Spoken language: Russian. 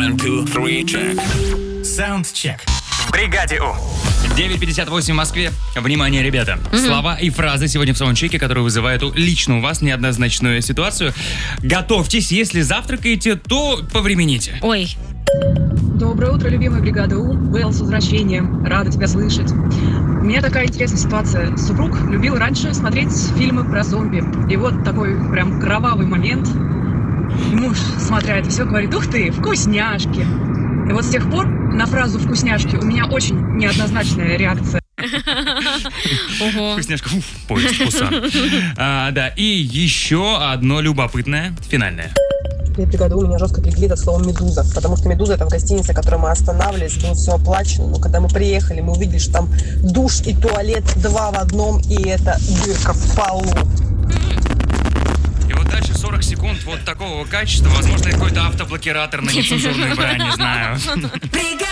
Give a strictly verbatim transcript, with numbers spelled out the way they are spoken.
One, two, three, check. Саундчек. В бригаде У. девять пятьдесят восемь в Москве. Внимание, ребята. Мгм. Слова и фразы сегодня в саундчеке, которые вызывают у- лично у вас неоднозначную ситуацию. Готовьтесь, если завтракаете, то повремените. Ой. Доброе утро, любимая бригада У. Вэл, с возвращением. Рада тебя слышать. У меня такая интересная ситуация. Супруг любил раньше смотреть фильмы про зомби. И вот такой прям кровавый момент. Муж, смотря это все, говорит: ух ты, вкусняшки. И вот с тех пор на фразу «вкусняшки» у меня очень неоднозначная реакция. Ого. Вкусняшка. Уф, поезд Пусан. А, да, и еще одно любопытное, финальное. В году меня жестко прикрыто словом «медуза», потому что «медуза» — это в гостинице, в которой мы останавливались, было все оплачено, но когда мы приехали, мы увидели, что там душ и туалет два в одном, и это дырка в полу. И вот дальше сорок секунд вот такого качества. Возможно, какой-то автоблокиратор на нецензурную брань, не знаю.